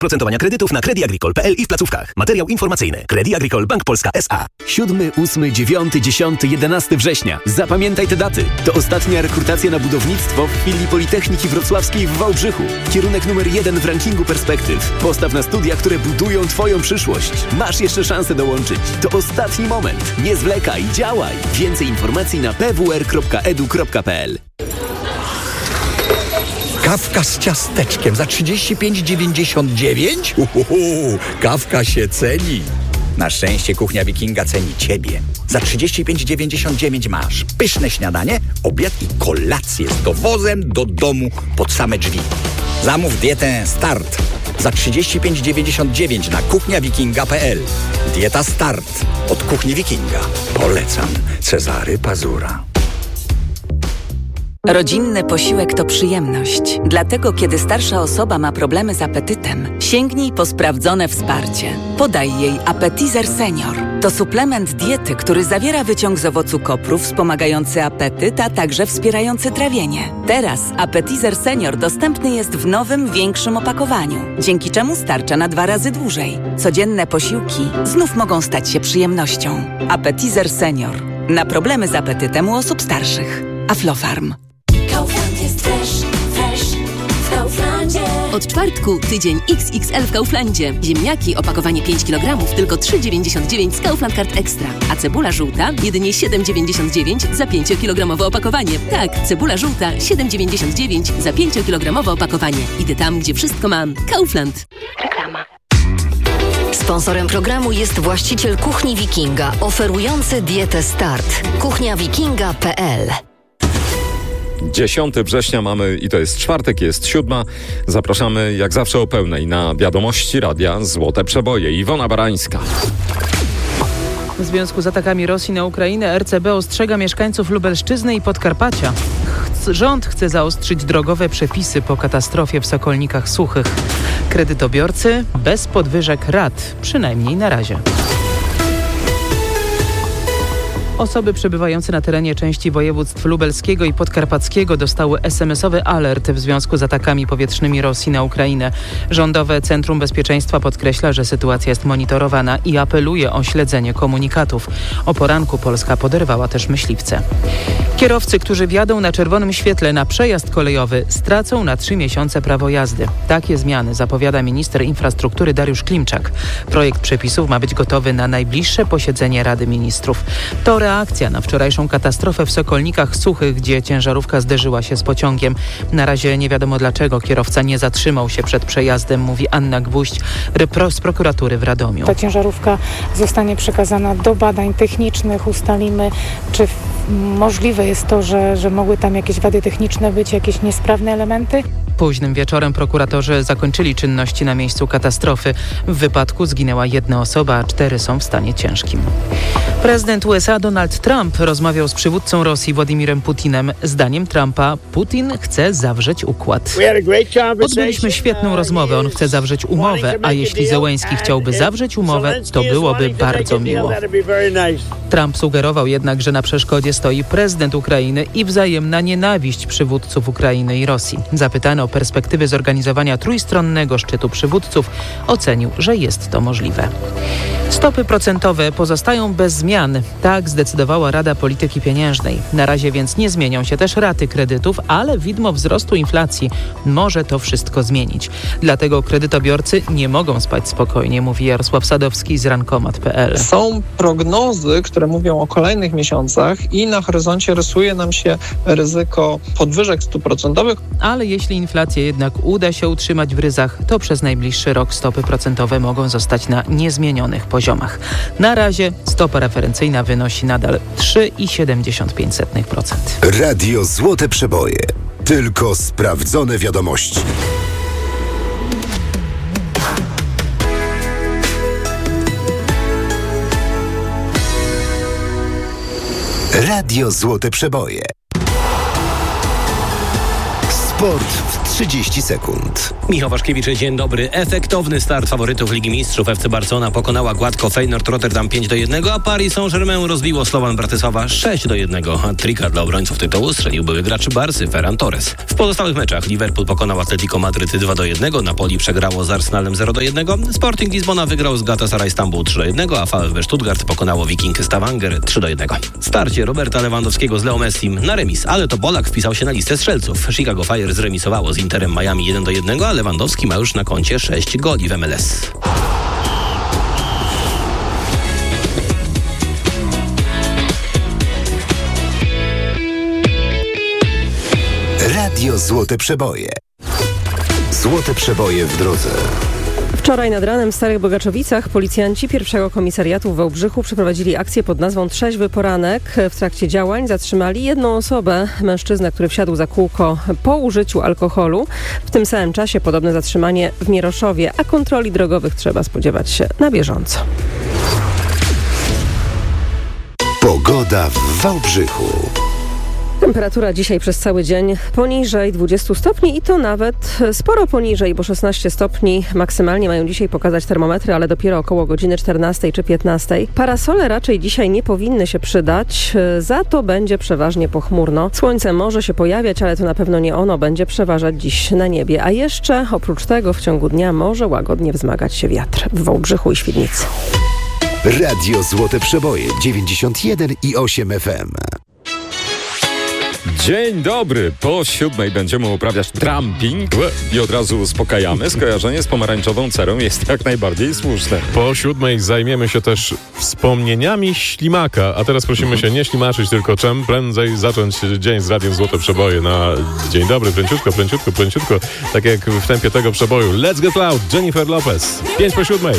Procentowania kredytów na creditagricole.pl i w placówkach. Materiał informacyjny. Credit Agricole Bank Polska S.A. 7, 8, 9, 10, 11 września. Zapamiętaj te daty. To ostatnia rekrutacja na budownictwo w filii Politechniki Wrocławskiej w Wałbrzychu. Kierunek numer 1 w rankingu perspektyw. Postaw na studia, które budują Twoją przyszłość. Masz jeszcze szansę dołączyć. To ostatni moment. Nie zwlekaj, działaj. Więcej informacji na pwr.edu.pl. Kawka z ciasteczkiem za 35,99? Kawka się ceni. Na szczęście Kuchnia Wikinga ceni Ciebie. Za 35,99 masz pyszne śniadanie, obiad i kolację z dowozem do domu pod same drzwi. Zamów dietę Start za 35,99 na kuchniawikinga.pl. Dieta Start od Kuchni Wikinga. Polecam. Cezary Pazura. Rodzinny posiłek to przyjemność. Dlatego, kiedy starsza osoba ma problemy z apetytem, sięgnij po sprawdzone wsparcie. Podaj jej Appetizer Senior. To suplement diety, który zawiera wyciąg z owocu kopru wspomagający apetyt, a także wspierający trawienie. Teraz Appetizer Senior dostępny jest w nowym, większym opakowaniu, dzięki czemu starcza na 2 razy dłużej. Codzienne posiłki znów mogą stać się przyjemnością. Appetizer Senior. Na problemy z apetytem u osób starszych. Aflofarm. Kaufland jest fresh w Kauflandzie. Od czwartku tydzień XXL w Kauflandzie. Ziemniaki opakowanie 5 kg tylko 3,99 z Kaufland Card Extra. A cebula żółta jedynie 7,99 za 5-kilogramowe opakowanie. Tak, cebula żółta 7,99 za 5-kilogramowe opakowanie. Idę tam, gdzie wszystko mam. Kaufland. Reklama. Sponsorem programu jest właściciel Kuchni Wikinga, oferujący dietę Start. kuchniawikinga.pl. 10 września mamy i to jest czwartek, jest 7. Zapraszamy jak zawsze o pełnej na wiadomości radia Złote Przeboje. Iwona Barańska. W związku z atakami Rosji na Ukrainę RCB ostrzega mieszkańców Lubelszczyzny i Podkarpacia. Rząd chce zaostrzyć drogowe przepisy po katastrofie w Sokolnikach Suchych. Kredytobiorcy bez podwyżek rat, przynajmniej na razie. Osoby przebywające na terenie części województw lubelskiego i podkarpackiego dostały SMS-owy alert w związku z atakami powietrznymi Rosji na Ukrainę. Rządowe Centrum Bezpieczeństwa podkreśla, że sytuacja jest monitorowana i apeluje o śledzenie komunikatów. O poranku Polska poderwała też myśliwce. Kierowcy, którzy wjadą na czerwonym świetle na przejazd kolejowy, stracą na 3 miesiące prawo jazdy. Takie zmiany zapowiada minister infrastruktury Dariusz Klimczak. Projekt przepisów ma być gotowy na najbliższe posiedzenie Rady Ministrów. To reakcja na wczorajszą katastrofę w Sokolnikach Suchych, gdzie ciężarówka zderzyła się z pociągiem. Na razie nie wiadomo dlaczego kierowca nie zatrzymał się przed przejazdem, mówi Anna Gwóźdź z prokuratury w Radomiu. Ta ciężarówka zostanie przekazana do badań technicznych. Ustalimy, czy możliwe jest to, że mogły tam jakieś wady techniczne być, jakieś niesprawne elementy. Późnym wieczorem prokuratorzy zakończyli czynności na miejscu katastrofy. W wypadku zginęła 1 osoba, a 4 są w stanie ciężkim. Prezydent USA Donald Trump rozmawiał z przywódcą Rosji Władimirem Putinem. Zdaniem Trumpa Putin chce zawrzeć układ. Odbyliśmy świetną rozmowę, on chce zawrzeć umowę, a jeśli Zełenski chciałby zawrzeć umowę, to byłoby bardzo miło. Trump sugerował jednak, że na przeszkodzie stoi prezydent Ukrainy i wzajemna nienawiść przywódców Ukrainy i Rosji. Zapytany o perspektywy zorganizowania trójstronnego szczytu przywódców, ocenił, że jest to możliwe. Stopy procentowe pozostają bez zmian. Tak zdecydowała Rada Polityki Pieniężnej. Na razie więc nie zmienią się też raty kredytów, ale widmo wzrostu inflacji może to wszystko zmienić. Dlatego kredytobiorcy nie mogą spać spokojnie, mówi Jarosław Sadowski z rankomat.pl. Są prognozy, które mówią o kolejnych miesiącach i na horyzoncie rysuje nam się ryzyko podwyżek stóp procentowych. Ale jeśli inflacja jednak uda się utrzymać w ryzach, to przez najbliższy rok stopy procentowe mogą zostać na niezmienionych poziomach. Na razie stopa referencyjna wynosi nadal 3,75%. Radio Złote Przeboje. Tylko sprawdzone wiadomości. Radio Złote Przeboje. Sport w 30 sekund. Michał Waszkiewicz, dzień dobry. Efektowny start faworytów Ligi Mistrzów. FC Barcelona pokonała gładko Feyenoord Rotterdam 5-1, a Paris Saint-Germain rozbiło Slovan Bratysława 6-1. Hat-tricka dla obrońców tytułu strzelił były gracz Barsy Ferran Torres. W pozostałych meczach Liverpool pokonał Atletico Madryt 2-1, Napoli przegrało z Arsenalem 0-1, Sporting Lizbona wygrał z Galatasaray Stambuł 3-1, a VfB Stuttgart pokonało Viking Stavanger 3-1. Starcie Roberta Lewandowskiego z Leo Messim na remis, ale to Polak wpisał się na listę strzelców. Chicago Fire zremisowało z Interem Miami 1-1, a Lewandowski ma już na koncie 6 goli w MLS. Radio Złote Przeboje. Złote Przeboje w drodze. Wczoraj nad ranem w Starych Bogaczowicach policjanci pierwszego komisariatu w Wałbrzychu przeprowadzili akcję pod nazwą Trzeźwy Poranek. W trakcie działań zatrzymali jedną osobę, mężczyznę, który wsiadł za kółko po użyciu alkoholu. W tym samym czasie podobne zatrzymanie w Mieroszowie, a kontroli drogowych trzeba spodziewać się na bieżąco. Pogoda w Wałbrzychu. Temperatura dzisiaj przez cały dzień poniżej 20 stopni i to nawet sporo poniżej, bo 16 stopni maksymalnie mają dzisiaj pokazać termometry, ale dopiero około godziny 14 czy 15. Parasole raczej dzisiaj nie powinny się przydać, za to będzie przeważnie pochmurno. Słońce może się pojawiać, ale to na pewno nie ono będzie przeważać dziś na niebie. A jeszcze oprócz tego w ciągu dnia może łagodnie wzmagać się wiatr w Wałbrzychu i Świdnicy. Radio Złote Przeboje 91,8 FM. Dzień dobry. Po 7 będziemy uprawiać tramping i od razu uspokajamy. Skojarzenie z pomarańczową cerą jest jak najbardziej słuszne. Po 7 zajmiemy się też wspomnieniami ślimaka. A teraz prosimy się nie ślimaczyć, tylko czym prędzej zacząć dzień z Radiem Złote Przeboje na dzień dobry. Pręciutko. Tak jak w tempie tego przeboju. Let's get loud. Jennifer Lopez. 5 po 7.